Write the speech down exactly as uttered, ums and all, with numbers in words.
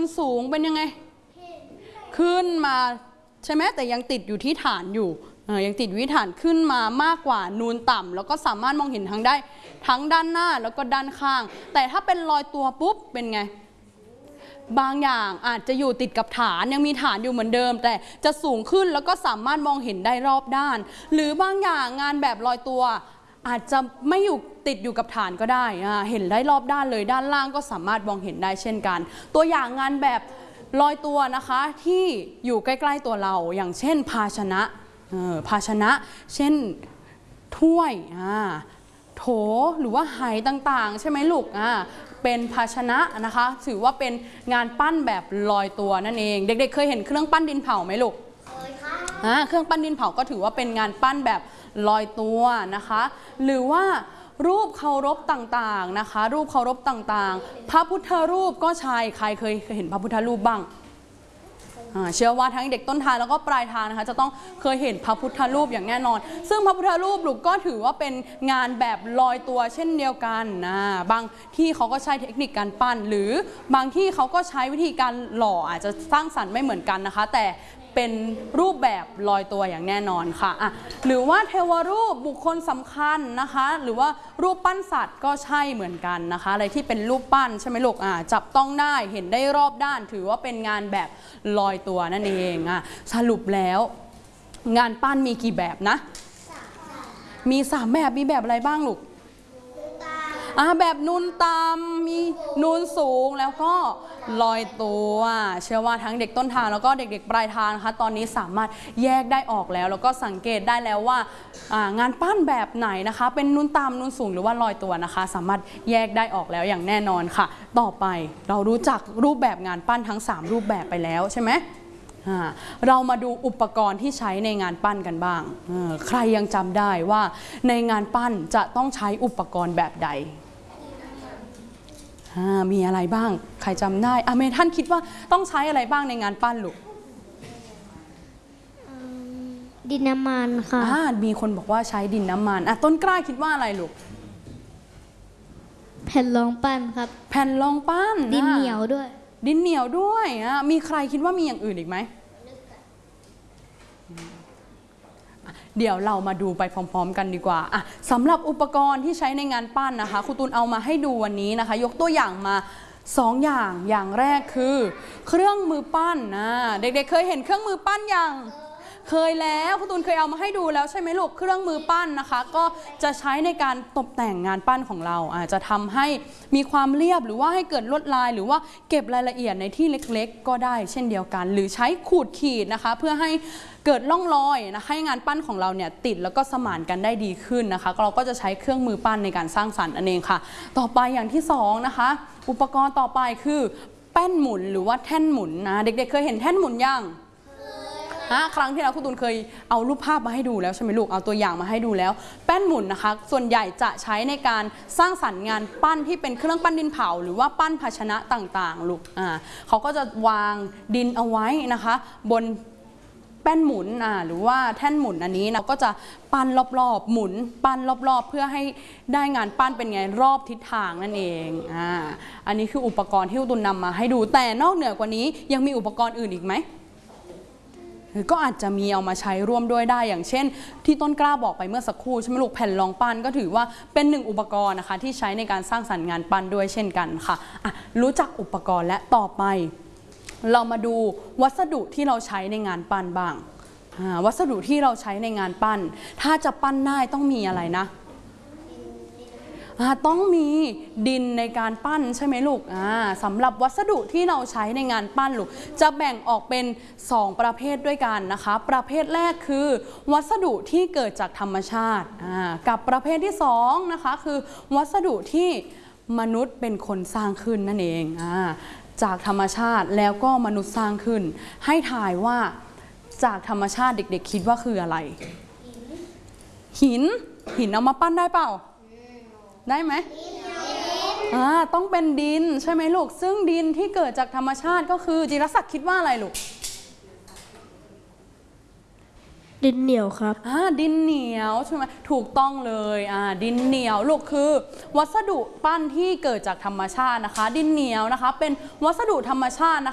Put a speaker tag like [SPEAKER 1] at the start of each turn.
[SPEAKER 1] สูงเป็นยังไงขึ้นมาใช่ไหมแต่ยังติดอยู่ที่ฐานอยู่ยังติดอยู่ที่ฐานขึ้นมามากกว่านูนต่ำแล้วก็สามารถมองเห็นทั้งได้ทั้งด้านหน้าแล้วก็ด้านข้างแต่ถ้าเป็นลอยตัวปุ๊บเป็นไงบางอย่างอาจจะอยู่ติดกับฐานยังมีฐานอยู่เหมือนเดิมแต่จะสูงขึ้นแล้วก็สามารถมองเห็นได้รอบด้านหรือบางอย่างงานแบบลอยตัวอาจจะไม่อยู่ติดอยู่กับฐานก็ได้เห็นได้รอบด้านเลยด้านล่างก็สามารถมองเห็นได้เช่นกันตัวอย่างงานแบบลอยตัวนะคะที่อยู่ใกล้ๆตัวเราอย่างเช่นภาชนะภาชนะเช่นถ้วยโถหรือว่าไหต่างๆใช่ไหมลูกเป็นภาชนะนะคะถือว่าเป็นงานปั้นแบบลอยตัวนั่นเองเด็กๆเคยเห็นเครื่องปั้นดินเผาไหมลูกเคยค่ะเครื่องปั้นดินเผาก็ถือว่าเป็นงานปั้นแบบลอยตัวนะคะหรือว่ารูปเคารพต่างๆนะคะรูปเคารพต่างๆพระพุทธรูปก็ใช่ใครเคยเห็นพระพุทธรูปบ้างเชื่อว่าทั้งเด็กต้นทางแล้วก็ปลายทางนะคะจะต้องเคยเห็นพระพุทธรูปอย่างแน่นอนซึ่งพระพุทธรูปลูกก็ถือว่าเป็นงานแบบลอยตัวเช่นเดียวกันนะบางที่เขาก็ใช้เทคนิคการปั้นหรือบางที่เขาก็ใช้วิธีการหล่ออาจจะสร้างสรรค์ไม่เหมือนกันนะคะแต่เป็นรูปแบบลอยตัวอย่างแน่นอนค่ะอ่ะหรือว่าเทวรูปบุคคลสำคัญนะคะหรือว่ารูปปั้นสัตว์ก็ใช่เหมือนกันนะคะอะไรที่เป็นรูปปั้นใช่ไหมลูกอ่ะจับต้องได้เห็นได้รอบด้านถือว่าเป็นงานแบบลอยตัวนั่นเองอ่ะสรุปแล้วงานปั้นมีกี่แบบนะมีสามแบบมีแบบอะไรบ้างลูกอ่ะแบบนูนต่ำมีนูนสูงแล้วก็ลอยตัวเชื่อว่าทั้งเด็กต้นทางแล้วก็เด็กๆปลายทางนะคะตอนนี้สามารถแยกได้ออกแล้วแล้วก็สังเกตได้แล้วว่างานปั้นแบบไหนนะคะเป็นนูนต่ำนูนสูงหรือว่าลอยตัวนะคะสามารถแยกได้ออกแล้วอย่างแน่นอนค่ะต่อไปเรารู้จักรูปแบบงานปั้นทั้งสามรูปแบบไปแล้วใช่ไหมเรามาดูอุปกรณ์ที่ใช้ในงานปั้นกันบ้างใครยังจำได้ว่าในงานปั้นจะต้องใช้อุปกรณ์แบบใดมีอะไรบ้างใครจำได้อเมท่านคิดว่าต้องใช้อะไรบ้างในงานปั้นลูก
[SPEAKER 2] ดินน้ำมันค่ะ
[SPEAKER 1] มีคนบอกว่าใช้ดินน้ำมันต้นกล้าคิดว่าอะไรลูก
[SPEAKER 2] แผ่นรองปั้นครับ
[SPEAKER 1] แผ่นรองปั้น
[SPEAKER 2] ดินเหนียวด้วย
[SPEAKER 1] ดินเหนียวด้วยมีใครคิดว่ามีอย่างอื่นอีกไหมเดี๋ยวเรามาดูไปพร้อมๆกันดีกว่าอ่ะสำหรับอุปกรณ์ที่ใช้ในงานปั้นนะคะครูตูนเอามาให้ดูวันนี้นะคะยกตัวอย่างมาสองอย่างอย่างแรกคือเครื่องมือปั้นนะเด็กๆเคยเห็นเครื่องมือปั้นอย่างเคยแล้วครูตูนเคยเอามาให้ดูแล้วใช่ไหมลูกเครื่องมือปั้นนะคะก็จะใช้ในการตกแต่งงานปั้นของเราอาจจะทำให้มีความเรียบหรือว่าให้เกิดลวดลายหรือว่าเก็บรายละเอียดในที่เล็กๆก็ได้เช่นเดียวกันหรือใช้ขูดขีดนะคะเพื่อให้เกิดร่องรอยนะคะให้งานปั้นของเราเนี่ยติดแล้วก็สมานกันได้ดีขึ้นนะคะเราก็จะใช้เครื่องมือปั้นในการสร้างสรรค์นั่นเองค่ะต่อไปอย่างที่สองนะคะอุปกรณ์ต่อไปคือแป้นหมุนหรือว่าแท่นหมุนนะเด็กๆเคยเห็นแท่นหมุนยังครั้งที่แล้วคุณตูนเคยเอารูปภาพมาให้ดูแล้วใช่ไหมลูกเอาตัวอย่างมาให้ดูแล้วแป้นหมุนนะคะส่วนใหญ่จะใช้ในการสร้างสรรค์งานปั้นที่เป็นเครื่องปั้นดินเผาหรือว่าปั้นภาชนะต่างๆลูกอ่าเขาก็จะวางดินเอาไว้นะคะบนแป้นหมุนอ่าหรือว่าแท่นหมุนอันนี้เราก็จะปั้นรอบๆหมุนปั้นรอบๆเพื่อให้ได้งานปั้นเป็นไงรอบทิศทางนั่นเองอ่าอันนี้คืออุปกรณ์ที่คุณตูนนำมาให้ดูแต่นอกเหนือกว่านี้ยังมีอุปกรณ์อื่นอีกไหมก็อาจจะมีเอามาใช้ร่วมด้วยได้อย่างเช่นที่ต้นกล้าบอกไปเมื่อสักครู่ใช่ไหมลูกแผ่นรองปั้นก็ถือว่าเป็นหนึ่งอุปกรณ์นะคะที่ใช้ในการสร้างสรรค์งานปั้นด้วยเช่นกันค่ะอ่ะรู้จักอุปกรณ์และต่อไปเรามาดูวัสดุที่เราใช้ในงานปั้นบ้างวัสดุที่เราใช้ในงานปั้นถ้าจะปั้นได้ต้องมีอะไรนะต้องมีดินในการปั้นใช่ไหมลูกสำหรับวัสดุที่เราใช้ในงานปั้นลูกจะแบ่งออกเป็นสองประเภทด้วยกันนะคะประเภทแรกคือวัสดุที่เกิดจากธรรมชาติกับประเภทที่สองนะคะคือวัสดุที่มนุษย์เป็นคนสร้างขึ้นนั่นเองจากธรรมชาติแล้วก็มนุษย์สร้างขึ้นให้ถ่ายว่าจากธรรมชาติเด็กๆคิดว่าคืออะไรหินหินเอามาปั้นได้เปล่าได้ไหมอ่าต้องเป็นดินใช่ไหมลูกซึ่งดินที่เกิดจากธรรมชาติก็คือจิรศักดิ์คิดว่าอะไรลูก
[SPEAKER 2] ดินเหนียวครับ
[SPEAKER 1] อ่าดินเหนียวใช่ไหมถูกต้องเลยอ่าดินเหนียวลูกคือวัสดุปั้นที่เกิดจากธรรมชาตินะคะดินเหนียวนะคะเป็นวัสดุธรรมชาตินะคะ